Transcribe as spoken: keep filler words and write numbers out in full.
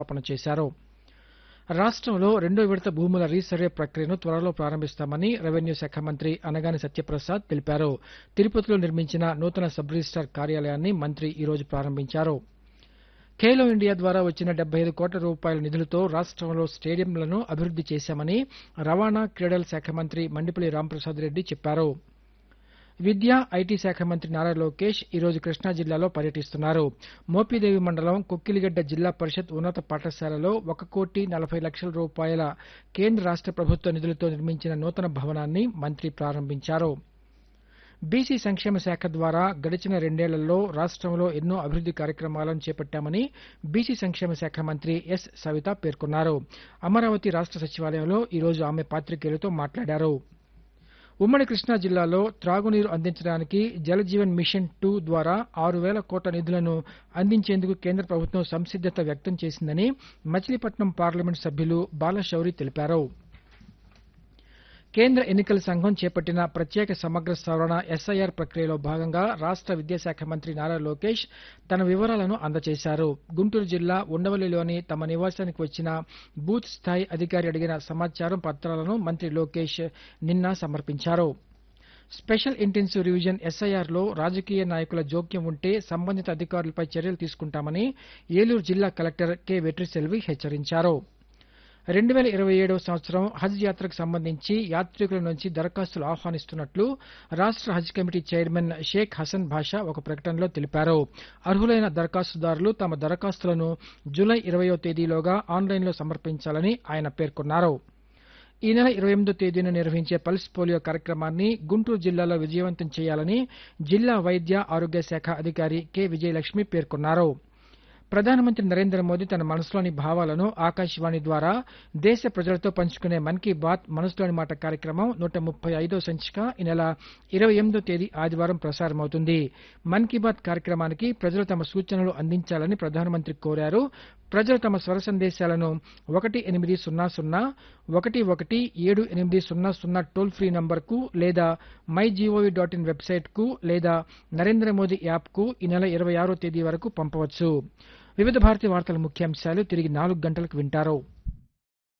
శంకుస్థాపన చేశారు. రాష్ట్రంలో రెండో విడత భూముల రీసర్వే ప్రక్రియను త్వరలో ప్రారంభిస్తామని రెవెన్యూ శాఖ మంత్రి అనగాని సత్యప్రసాద్ తెలిపారు. తిరుపతిలో నిర్మించిన నూతన సబ్ రిజిస్టార్ కార్యాలయాన్ని మంత్రి ఈ రోజు ప్రారంభించారు. ఖేలో ఇండియా ద్వారా వచ్చిన డెబ్బై ఐదు కోట్ల రూపాయల నిధులతో రాష్ట్రంలో స్టేడియంలను అభివృద్ది చేశామని రవాణా క్రీడల శాఖ మంత్రి మండిపల్లి రాంప్రసాద్ రెడ్డి చెప్పారు. విద్యా ఐటీ శాఖ మంత్రి నారా లోకేష్ ఈ రోజు కృష్ణా జిల్లాలో పర్యటిస్తున్నారు. మోపిదేవి మండలం కొక్కిలిగడ్డ జిల్లా పరిషత్ ఉన్నత పాఠశాలలో ఒక కోటి నలభై లక్షల రూపాయల కేంద్ర రాష్ట ప్రభుత్వ నిధులతో నిర్మించిన నూతన భవనాన్ని మంత్రి ప్రారంభించారు. బీసీ సంక్షేమ శాఖ ద్వారా గడిచిన రెండేళ్లలో రాష్ట్రంలో ఎన్నో అభివృద్ది కార్యక్రమాలను చేపట్టామని బీసీ సంక్షేమ శాఖ మంత్రి ఎస్ సవిత పేర్కొన్నారు. అమరావతి రాష్ట సచివాలయంలో ఈ రోజు ఆమె పాతికేయులతో మాట్లాడారు. ఉమ్మడి కృష్ణా జిల్లాలో త్రాగునీరు అందించడానికి జలజీవన్ మిషన్ టూ ద్వారా ఆరు వేల కోట్ల నిధులను అందించేందుకు కేంద్ర ప్రభుత్వం సంసిద్దత వ్యక్తం చేసిందని మచిలీపట్నం పార్లమెంటు సభ్యులు బాలశౌరి తెలిపారు. కేంద్ర ఎన్నికల సంఘం చేపట్టిన ప్రత్యేక సమగ్ర సవరణ ఎస్ఐఆర్ ప్రక్రియలో భాగంగా రాష్ట విద్యాశాఖ మంత్రి నారా లోకేష్ తన వివరాలను అందజేశారు. గుంటూరు జిల్లా ఉండవల్లిలోని తమ నివాసానికి వచ్చిన బూత్ స్థాయి అధికారి అడిగిన సమాచారం పత్రాలను మంత్రి లోకేష్ నిన్న సమర్పించారు. స్పెషల్ ఇంటెన్సివ్ రివిజన్ ఎస్ఐఆర్లో రాజకీయ నాయకుల జోక్యం ఉంటే సంబంధిత అధికారులపై చర్యలు తీసుకుంటామని ఏలూరు జిల్లా కలెక్టర్ కె వెట్రిసెల్వి హెచ్చరించారు. రెండు వేల ఇరవై ఏడవ సంవత్సరం హజ్ యాత్రకు సంబంధించి యాత్రికుల నుంచి దరఖాస్తులు ఆహ్వానిస్తున్నట్లు రాష్ట హజ్ కమిటీ చైర్మన్ షేక్ హసన్ బాషా ఒక ప్రకటనలో తెలిపారు. అర్హులైన దరఖాస్తుదారులు తమ దరఖాస్తులను జూలై ఇరవయో తేదీలోగా ఆన్లైన్లో సమర్పించాలని ఆయన పేర్కొన్నారు. ఈ నెల ఇరవై ఎనిమిదో తేదీన నిర్వహించే పల్స్ పోలియో కార్యక్రమాన్ని గుంటూరు జిల్లాలో విజయవంతం చేయాలని జిల్లా వైద్య ఆరోగ్య శాఖ అధికారి కె విజయలక్ష్మి పేర్కొన్నారు. ప్రధానమంత్రి నరేంద్ర మోదీ తన మనసులోని భావాలను ఆకాశవాణి ద్వారా దేశ ప్రజలతో పంచుకునే మన్ కీ బాత్ మనసులోని మాట కార్యక్రమం నూట ముప్పై ఐదో సంచిక ఈ నెల ఇరవై ఎనిమిదో తేదీ ఆదివారం ప్రసారమవుతుంది. మన్ కీ బాత్ కార్యక్రమానికి ప్రజలు తమ సూచనలు అందించాలని ప్రధానమంత్రి కోరారు. ప్రజలు తమ స్వర సందేశాలను ఒకటి ఎనిమిది సున్నా సున్నా ఒకటి ఒకటి ఏడు ఎనిమిది సున్నా సున్నా టోల్ ఫ్రీ నంబర్కు లేదా మై జీఓవీ డాట్ ఇన్ వెబ్సైట్కు లేదా నరేంద్ర మోదీ యాప్కు ఈ నెల ఇరవై ఆరో తేదీ వరకు పంపవచ్చు. వివిధ భారతి వార్తల ముఖ్యాంశాలు తిరిగి నాలుగు గంటలకు వింటారు.